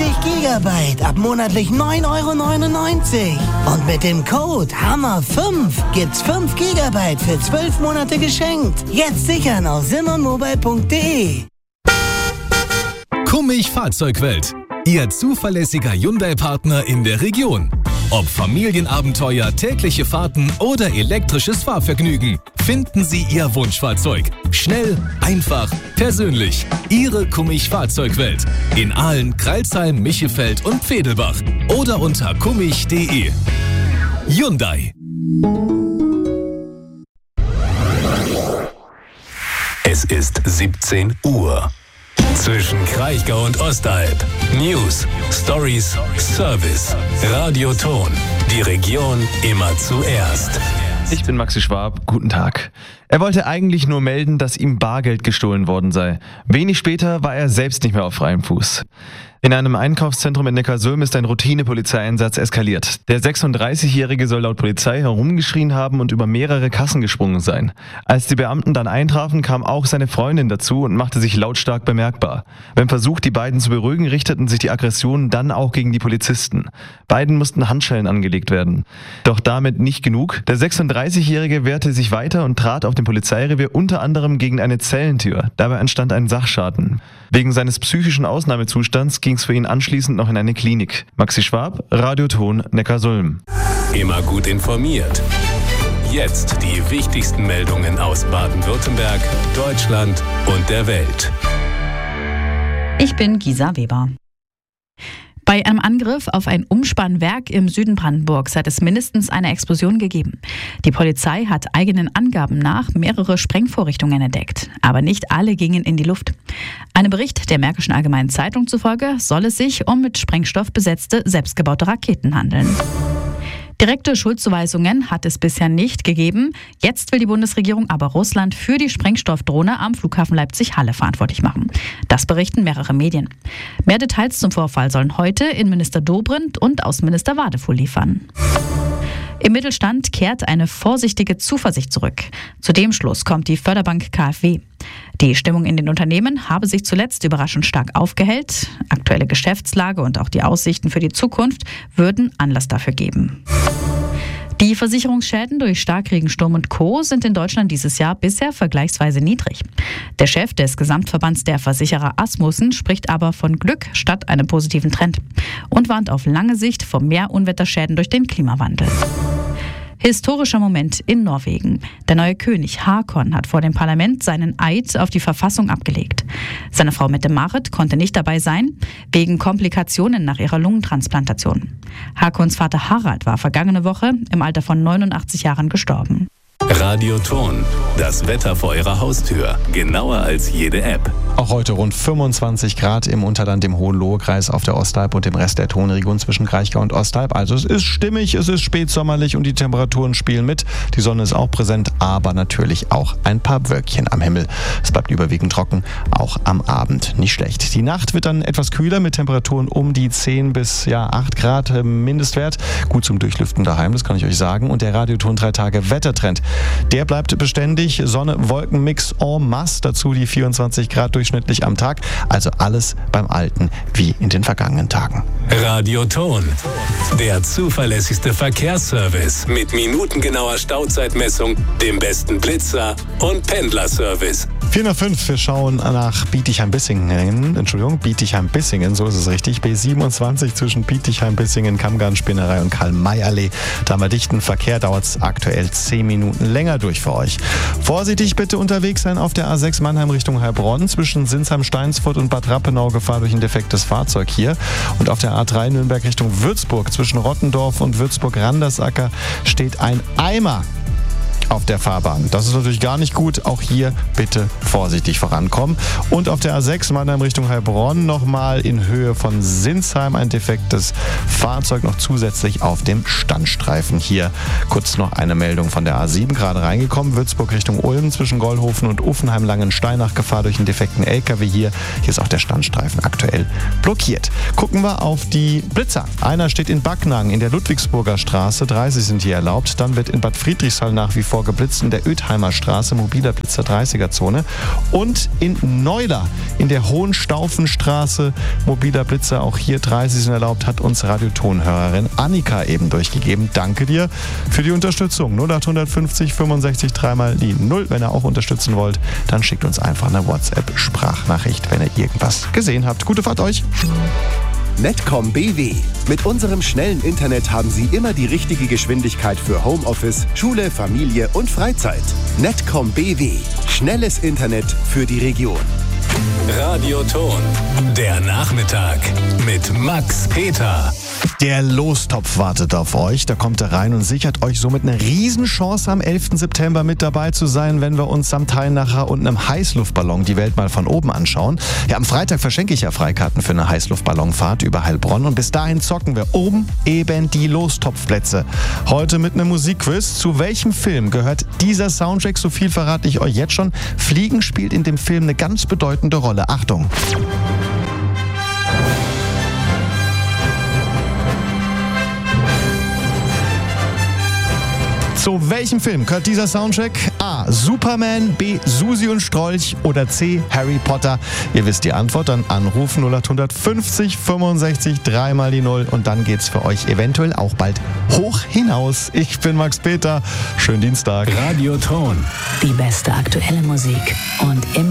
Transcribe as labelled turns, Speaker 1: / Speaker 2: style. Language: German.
Speaker 1: Gigabyte ab monatlich 9,99 €. Und mit dem Code HAMMER5 gibt's 5 Gigabyte für 12 Monate geschenkt. Jetzt sichern auf simmonmobile.de.
Speaker 2: Kummig Fahrzeugwelt. Ihr zuverlässiger Hyundai-Partner in der Region. Ob Familienabenteuer, tägliche Fahrten oder elektrisches Fahrvergnügen, finden Sie Ihr Wunschfahrzeug. Schnell, einfach, persönlich. Ihre Kummig Fahrzeugwelt. In Aalen, Crailsheim, Michelfeld und Vedelbach. Oder unter kummig.de. Hyundai. Es ist 17 Uhr. Zwischen Kraichgau und Ostalb. News, Stories, Service. Radioton. Die Region immer zuerst.
Speaker 3: Ich bin Maxi Schwab, guten Tag. Er wollte eigentlich nur melden, dass ihm Bargeld gestohlen worden sei. Wenig später war er selbst nicht mehr auf freiem Fuß. In einem Einkaufszentrum in Neckarsulm ist ein Routine-Polizeieinsatz eskaliert. Der 36-Jährige soll laut Polizei herumgeschrien haben und über mehrere Kassen gesprungen sein. Als die Beamten dann eintrafen, kam auch seine Freundin dazu und machte sich lautstark bemerkbar. Beim Versuch, die beiden zu beruhigen, richteten sich die Aggressionen dann auch gegen die Polizisten. Beiden mussten Handschellen angelegt werden. Doch damit nicht genug. Der 36-Jährige wehrte sich weiter und trat auf dem Polizeirevier unter anderem gegen eine Zellentür. Dabei entstand ein Sachschaden. Wegen seines psychischen Ausnahmezustands ging es für ihn anschließend noch in eine Klinik. Maxi Schwab, Radioton, Neckarsulm.
Speaker 2: Immer gut informiert. Jetzt die wichtigsten Meldungen aus Baden-Württemberg, Deutschland und der Welt.
Speaker 4: Ich bin Gisa Weber. Bei einem Angriff auf ein Umspannwerk im Süden Brandenburgs hat es mindestens eine Explosion gegeben. Die Polizei hat eigenen Angaben nach mehrere Sprengvorrichtungen entdeckt. Aber nicht alle gingen in die Luft. Einem Bericht der Märkischen Allgemeinen Zeitung zufolge soll es sich um mit Sprengstoff besetzte, selbstgebaute Raketen handeln. Direkte Schuldzuweisungen hat es bisher nicht gegeben. Jetzt will die Bundesregierung aber Russland für die Sprengstoffdrohne am Flughafen Leipzig-Halle verantwortlich machen. Das berichten mehrere Medien. Mehr Details zum Vorfall sollen heute Innenminister Dobrindt und Außenminister Wadefuhl liefern. Im Mittelstand kehrt eine vorsichtige Zuversicht zurück. Zu dem Schluss kommt die Förderbank KfW. Die Stimmung in den Unternehmen habe sich zuletzt überraschend stark aufgehellt. Aktuelle Geschäftslage und auch die Aussichten für die Zukunft würden Anlass dafür geben. Die Versicherungsschäden durch Starkregen, Sturm und Co. sind in Deutschland dieses Jahr bisher vergleichsweise niedrig. Der Chef des Gesamtverbands der Versicherer Asmussen spricht aber von Glück statt einem positiven Trend und warnt auf lange Sicht vor mehr Unwetterschäden durch den Klimawandel. Historischer Moment in Norwegen. Der neue König Haakon hat vor dem Parlament seinen Eid auf die Verfassung abgelegt. Seine Frau Mette-Marit konnte nicht dabei sein, wegen Komplikationen nach ihrer Lungentransplantation. Haakons Vater Harald war vergangene Woche im Alter von 89 Jahren gestorben.
Speaker 2: Radioton. Das Wetter vor Ihrer Haustür. Genauer als jede App.
Speaker 5: Auch heute rund 25 Grad im Unterland, im Hohenlohe-Kreis, auf der Ostalb und dem Rest der Tonregion zwischen Kraichgau und Ostalb. Also es ist stimmig, es ist spätsommerlich und die Temperaturen spielen mit. Die Sonne ist auch präsent, aber natürlich auch ein paar Wölkchen am Himmel. Es bleibt überwiegend trocken, auch am Abend nicht schlecht. Die Nacht wird dann etwas kühler mit Temperaturen um die 10 bis 8 Grad Mindestwert. Gut zum Durchlüften daheim, das kann ich euch sagen. Und der Radioton 3 Tage Wettertrend, der bleibt beständig. Sonne-Wolken-Mix en masse, dazu die 24 Grad durchschnittlich am Tag. Also alles beim Alten wie in den vergangenen Tagen.
Speaker 2: Radioton. Der zuverlässigste Verkehrsservice mit minutengenauer Stauzeitmessung, dem besten Blitzer und Pendlerservice.
Speaker 5: 405, wir schauen nach Bietigheim-Bissingen, so ist es richtig. B27 zwischen Bietigheim-Bissingen, Kammgarn-Spinnerei und Karl-May-Allee. Da haben wir dichten Verkehr, dauert es aktuell 10 Minuten länger durch für euch. Vorsichtig bitte unterwegs sein auf der A6 Mannheim Richtung Heilbronn, zwischen Sinsheim-Steinsfurt und Bad Rappenau, Gefahr durch ein defektes Fahrzeug hier. Und auf der A3 Nürnberg Richtung Würzburg, zwischen Rottendorf und Würzburg-Randersacker steht ein Eimer auf der Fahrbahn. Das ist natürlich gar nicht gut. Auch hier bitte vorsichtig vorankommen. Und auf der A6 Mannheim Richtung Heilbronn nochmal in Höhe von Sinsheim ein defektes Fahrzeug noch zusätzlich auf dem Standstreifen. Hier kurz noch eine Meldung von der A7 gerade reingekommen. Würzburg Richtung Ulm zwischen Gollhofen und Uffenheim-Langensteinach, Gefahr durch einen defekten LKW hier. Hier ist auch der Standstreifen aktuell blockiert. Gucken wir auf die Blitzer. Einer steht in Backnang in der Ludwigsburger Straße. 30 sind hier erlaubt. Dann wird in Bad Friedrichshall nach wie vor vorgeblitzt in der Oethheimer Straße, mobiler Blitzer 30er-Zone. Und in Neuler in der Hohenstaufenstraße, mobiler Blitzer, auch hier 30 sind erlaubt, hat uns Radiotonhörerin Annika eben durchgegeben. Danke dir für die Unterstützung. 0850 65 3 die 0. Wenn ihr auch unterstützen wollt, dann schickt uns einfach eine WhatsApp-Sprachnachricht, wenn ihr irgendwas gesehen habt. Gute Fahrt euch!
Speaker 6: Netcom BW. Mit unserem schnellen Internet haben Sie immer die richtige Geschwindigkeit für Homeoffice, Schule, Familie und Freizeit. Netcom BW. Schnelles Internet für die Region.
Speaker 2: Radioton. Der Nachmittag mit Max Peter.
Speaker 5: Der Lostopf wartet auf euch. Da kommt er rein und sichert euch somit eine Riesenchance, am 11. September mit dabei zu sein, wenn wir uns am Teilnacher und einem Heißluftballon die Welt mal von oben anschauen. Ja, am Freitag verschenke ich ja Freikarten für eine Heißluftballonfahrt über Heilbronn und bis dahin zocken wir oben eben die Lostopfplätze. Heute mit einem Musikquiz. Zu welchem Film gehört dieser Soundtrack? So viel verrate ich euch jetzt schon. Fliegen spielt in dem Film eine ganz bedeutende Rolle. Achtung! Zu welchem Film gehört dieser Soundtrack? A. Superman, B. Susi und Strolch oder C. Harry Potter? Ihr wisst die Antwort, dann anrufen 0850 65 3 die 0 und dann geht's für euch eventuell auch bald hoch hinaus. Ich bin Max Peter. Schönen Dienstag.
Speaker 2: Radioton.
Speaker 7: Die beste aktuelle Musik und immer